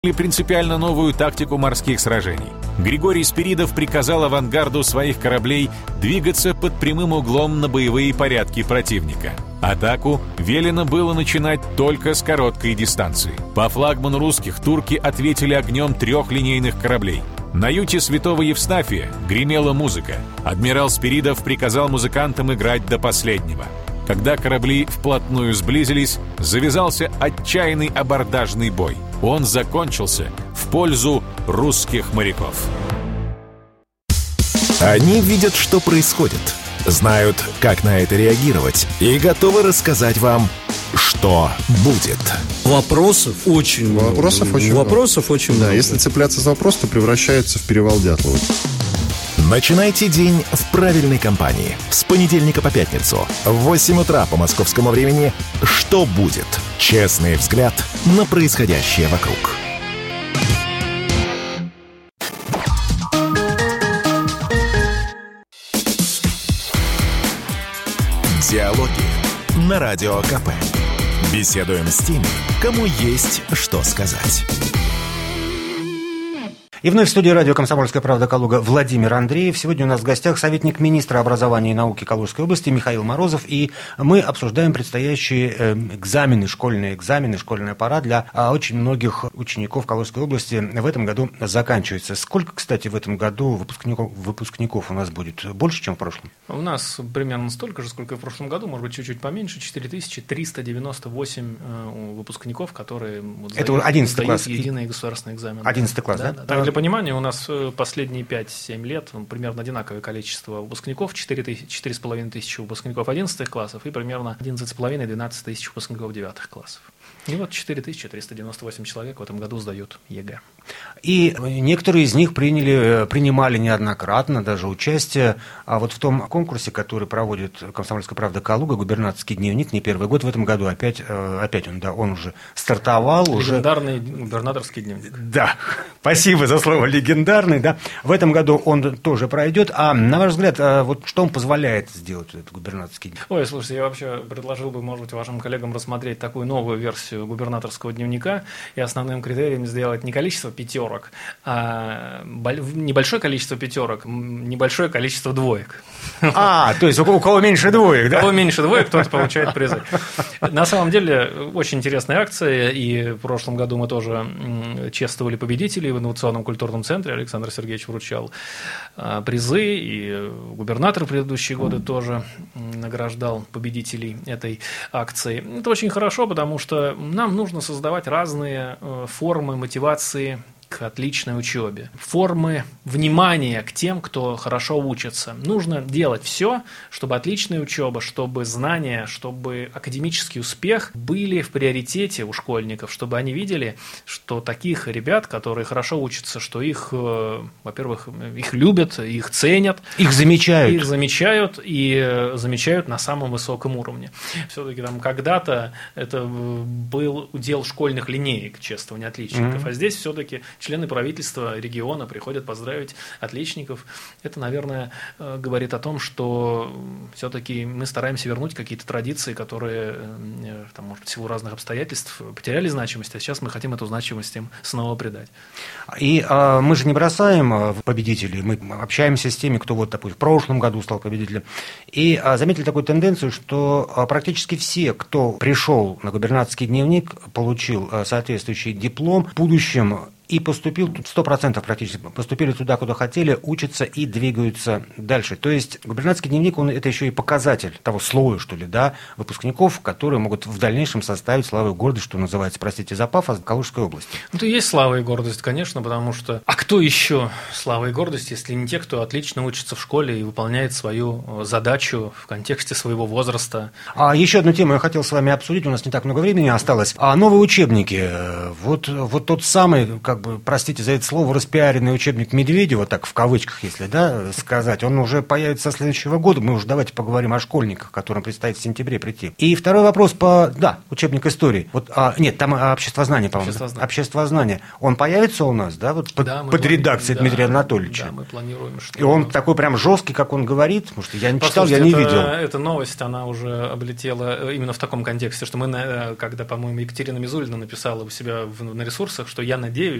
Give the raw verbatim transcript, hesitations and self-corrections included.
принципиально новую тактику морских сражений. Григорий Спиридов приказал авангарду своих кораблей двигаться под прямым углом на боевые порядки противника. Атаку велено было начинать только с короткой дистанции. По флагману русских турки ответили огнем трех линейных кораблей. На юте Святого Евстафия гремела музыка. Адмирал Спиридов приказал музыкантам играть до последнего. Когда корабли вплотную сблизились, завязался отчаянный абордажный бой. Он закончился в пользу русских моряков. Они видят, что происходит, знают, как на это реагировать, и готовы рассказать вам, что будет. Вопросов очень много. Вопросов очень Вопросов много. очень да, много. Если цепляться за вопрос, то превращается в перевал Дятлова. Начинайте день в правильной компании. С понедельника по пятницу в восемь утра по московскому времени «Что будет?» Честный взгляд на происходящее вокруг. Диалоги на Радио КП. Беседуем с теми, кому есть что сказать. И вновь в студии радио «Комсомольская правда» Калуга Владимир Андреев. Сегодня у нас в гостях советник министра образования и науки Калужской области Михаил Морозов. И мы обсуждаем предстоящие экзамены, школьные экзамены, школьная пора для очень многих учеников Калужской области в этом году заканчивается. Сколько, кстати, в этом году выпускников, выпускников у нас будет? Больше, чем в прошлом? У нас примерно столько же, сколько и в прошлом году, может быть, чуть-чуть поменьше, четыре тысячи триста девяносто восемь выпускников, которые вот, это сдают, одиннадцатый класс. единый государственный экзамен. одиннадцатый класс, да? да? да. Для понимания, у нас последние пять-семь лет ну, примерно одинаковое количество выпускников, четыре с половиной тысячи выпускников одиннадцатых классов и примерно одиннадцать с половиной - двенадцать тысяч выпускников девятых классов. И вот четыре тысячи триста девяносто восемь человек в этом году сдают ЕГЭ. И некоторые из них приняли, принимали неоднократно даже участие а вот в том конкурсе, который проводит «Комсомольская правда» Калуга, губернаторский дневник, не первый год в этом году, опять, опять он, да, он уже стартовал. Легендарный уже... губернаторский дневник. Да, спасибо за слово «легендарный», да. В этом году он тоже пройдет. А на ваш взгляд, вот что он позволяет сделать, этот губернаторский дневник? Ой, слушайте, я вообще предложил бы, может быть, вашим коллегам рассмотреть такую новую версию губернаторского дневника и основным критерием сделать не количество пятерок, а небольшое количество пятерок, небольшое количество двоек. А, то есть у кого меньше двоек, да? У кого меньше двоек, тот получает призы. На самом деле, очень интересная акция, и в прошлом году мы тоже чествовали победителей в инновационном культурном центре. Александр Сергеевич вручал призы, и губернатор в предыдущие годы тоже награждал победителей этой акции. Это очень хорошо, потому что нам нужно создавать разные формы мотивации к отличной учебе, формы внимания к тем, кто хорошо учится. Нужно делать все, чтобы отличная учеба, чтобы знания, чтобы академический успех были в приоритете у школьников, чтобы они видели, что таких ребят, которые хорошо учатся, что их, во-первых, их любят, их ценят. Их замечают. Их замечают и замечают на самом высоком уровне. Все-таки там когда-то это был удел школьных линеек, чествования отличников, mm-hmm. а здесь все-таки члены правительства региона приходят поздравить отличников. Это, наверное, говорит о том, что все-таки мы стараемся вернуть какие-то традиции, которые, там, может быть, в силу разных обстоятельств потеряли значимость, а сейчас мы хотим эту значимость им снова придать. И а, мы же не бросаем победителей, мы общаемся с теми, кто вот, допустим, в прошлом году стал победителем. И а, заметили такую тенденцию, что а, практически все, кто пришел на губернаторский дневник, получил а, соответствующий диплом, в будущем и поступил, сто процентов практически, поступили туда, куда хотели, учатся и двигаются дальше. То есть губернаторский дневник, он, это еще и показатель того слоя, что ли, да, выпускников, которые могут в дальнейшем составить славу и гордость, что называется, простите за пафос, в Калужской области. Ну, это и есть слава и гордость, конечно, потому что... А кто еще слава и гордость, если не те, кто отлично учится в школе и выполняет свою задачу в контексте своего возраста? А еще одну тему я хотел с вами обсудить, у нас не так много времени осталось. А новые учебники, вот, вот тот самый, как как бы, простите за это слово, распиаренный учебник Медведева, так в кавычках, если да, сказать, он уже появится со следующего года. Мы уже давайте поговорим о школьниках, которым предстоит в сентябре прийти. И второй вопрос по, да, учебник истории. Вот, а, нет, там обществознание, по-моему. Обществознание. Обществознание. Он появится у нас, да, вот под, да, под редакцией да, Дмитрия Анатольевича. Да, мы планируем, что... И он такой прям жесткий, как он говорит, потому что я не читал, Послушайте, я не это, видел. Эта новость, она уже облетела именно в таком контексте, что мы, когда, по-моему, Екатерина Мизулина написала у себя в, на ресурсах, что я надеюсь,